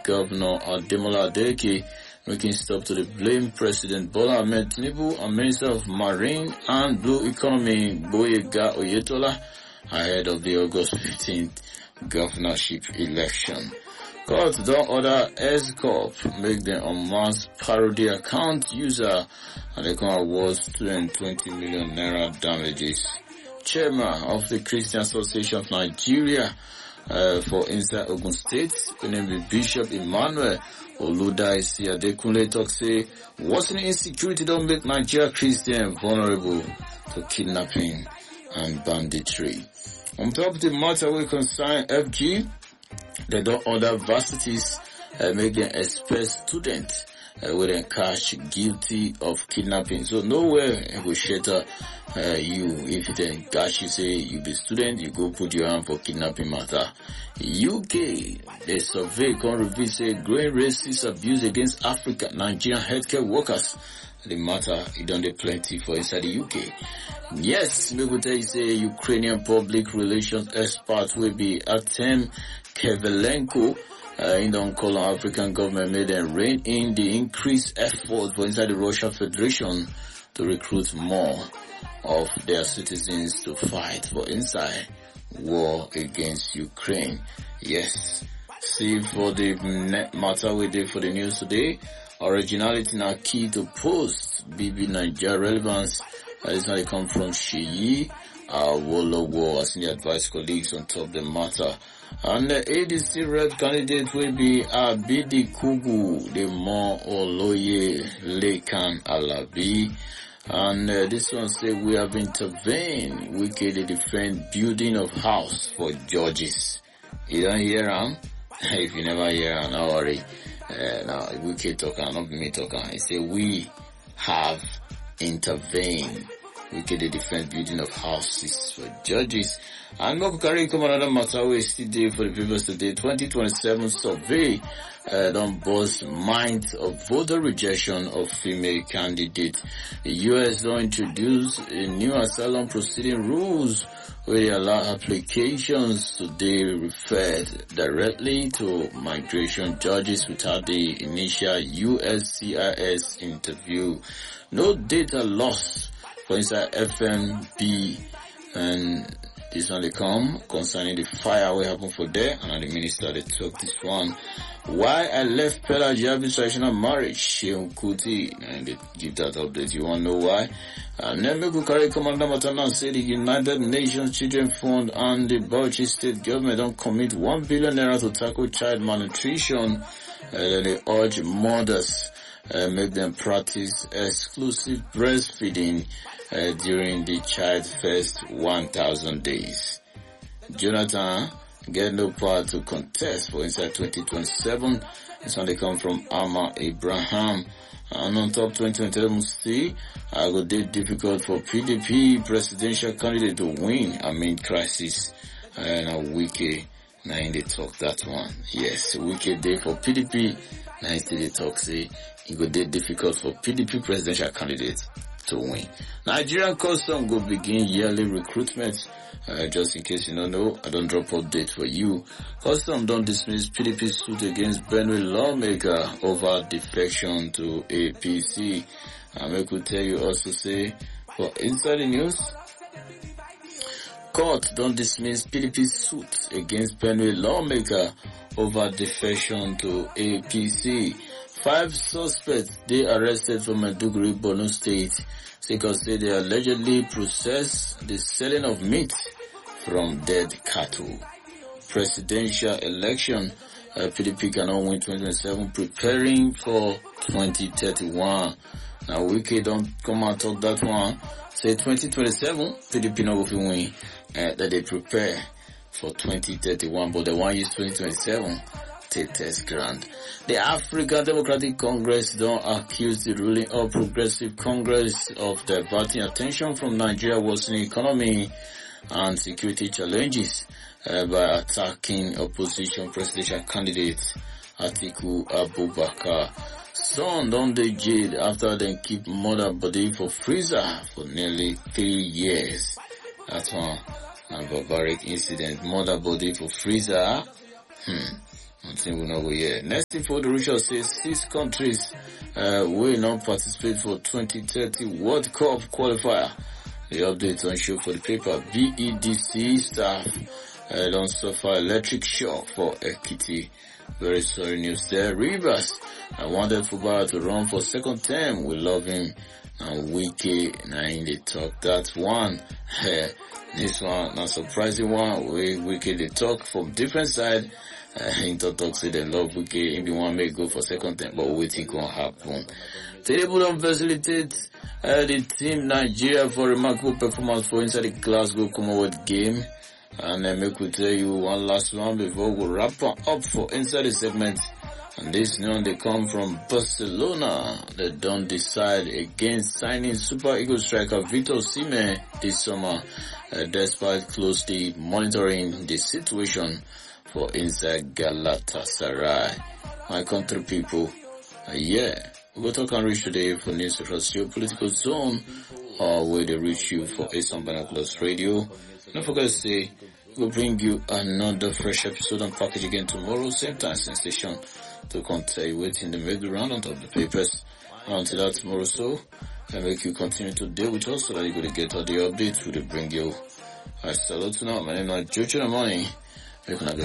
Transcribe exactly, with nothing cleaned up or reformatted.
Governor Ademola Adeleke making stop to the blame President Bola Ahmed Tinubu and Minister of Marine and Blue Economy Boyega Oyetola ahead of the August fifteenth governorship election. Court don order S-Corp make them en masse parody account user and they can award student twenty million naira damages. Chairman of the Christian Association of Nigeria uh, for inside Ogun State, named Bishop Emmanuel Oludaisi Adekunle talk say worsening insecurity don't make Nigeria Christian vulnerable to kidnapping and banditry. On top of the matter we concern F G, they don't order varsities uh, make them expel students uh, with them catch guilty of kidnapping. So nowhere will shelter uh, you if they catch you say you be student, you go put your hand for kidnapping matter. U K, the survey can reveal say growing racist abuse against African Nigerian healthcare workers. The matter it done plenty for inside the U K. Yes, me go tell you say Ukrainian public relations expert will be Artem Kevelenko uh, in the call on African government made them rein in the increased effort for inside the Russian Federation to recruit more of their citizens to fight for inside war against Ukraine. Yes, see for the matter we did for the news today. Originality now key to post B B Nigeria relevance. Uh, this now come from Sheyi Awolowo as the advice colleagues on top of the matter. And the A D C rep candidate will be Abidi Kugu, the more Oloye Lekan Alabi. And uh, this one say we have intervened. We can defend building of house for judges. You don't hear him? If you never hear him, don't worry. Uh, now, we can talk, not me talking. He say we have intervened. We can defend building of houses for judges. And Moko carry come another matter we still there for the papers today. twenty twenty-seven survey uh, don't boast minds of voter rejection of female candidates. The U S don't introduce a new asylum proceeding rules where they allow applications to be referred directly to migration judges without the initial U S C I S interview. No data loss for inside F M B, and this one they come concerning the fire what happened for there, and the minister they took this one. Why I left Pela Javis traditional marriage, Shehu Kuti, and they give that update. You want to know why? And then we could carry Commander Matana say the United Nations Children Fund and the Bauchi State government don't commit one billion naira to tackle child malnutrition. Uh, they urge mothers uh, make them practice exclusive breastfeeding uh, during the child's first one thousand days. Jonathan get no power to contest for inside twenty twenty-seven. This one they come from Amma Abraham. And on top twenty twenty-seven still, I go date difficult for P D P presidential candidate to win amid crisis. And a wiki, now in the talk that one. Yes, wicked day for P D P. Now in the talk say, it go date difficult for P D P presidential candidate to win. Nigerian Custom go begin yearly recruitment. Uh, just in case you don't know, I don't drop update for you. Custom don't dismiss P D P suit against Benue lawmaker over defection to A P C. And I could tell you also say, for inside the news, court don't dismiss P D P suit against Benue lawmaker over defection to A P C. Five suspects they arrested from Maiduguri, Borno State. Because say they allegedly process the selling of meat from dead cattle. Presidential election, uh, P D P cannot win twenty twenty-seven, preparing for twenty thirty-one. Now Wiki don't come and talk that one. Say twenty twenty-seven, P D P not will win, uh, that they prepare for twenty thirty-one, but they want use twenty twenty-seven. Test grant. The African Democratic Congress don't accuse the ruling All Progressive Congress of diverting attention from Nigeria's worsening economy and security challenges uh, by attacking opposition presidential candidate Atiku Abubakar. Son don't they jail after they keep mother body for freezer for nearly three years. That's one a barbaric incident. Mother body for freezer. Hmm. Until we know we here. Next info, the Russia says six countries uh, will not participate for twenty thirty World Cup qualifier. The update on show for the paper. B E D C staff uh, don't suffer electric shock for Ekiti. Very sorry news there. Rivers, I wanted footballer to run for second term. We love him. And Wiki, now in the talk. That one. This one, not surprising one. We Wiki the talk from different side. Uh, Inter talk say they love Wiki. Everyone may go for second term, but what think gonna happen? Table don't facilitate uh, the team Nigeria for remarkable performance for inside the Glasgow Commonwealth game. And then make we tell you one last one before we wrap up for inside the segment. And this one they come from Barcelona. They don't decide against signing Super Eagles striker Victor Osimhen this summer, uh, despite closely monitoring the situation for inside Galatasaray. My country people, uh, yeah, we'll talk and reach today for news across your political zone, or uh, where they reach you for Asian Binoculars Radio. Don't forget to say, we'll bring you another fresh episode and package again tomorrow, same time, same station, to continue waiting the middle round on top of the papers. And until that tomorrow, so, I make you continue to deal with us so that you're going to get all the updates we will bring you. I salute you now. My name is Jojo Namani. You can have